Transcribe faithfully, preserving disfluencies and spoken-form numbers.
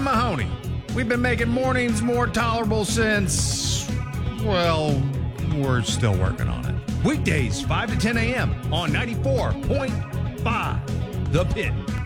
Mahoney. We've been making mornings more tolerable since, well, we're still working on it. Weekdays, five to ten a.m. on ninety-four point five The Pit.